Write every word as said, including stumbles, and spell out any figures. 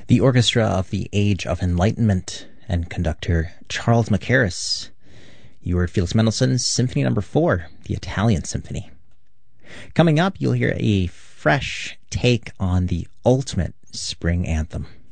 The orchestra of the Age of Enlightenment and conductor Charles Mackerras. You heard Felix Mendelssohn's Symphony Number Four, the Italian Symphony. Coming up, you'll hear a fresh take on the ultimate spring anthem.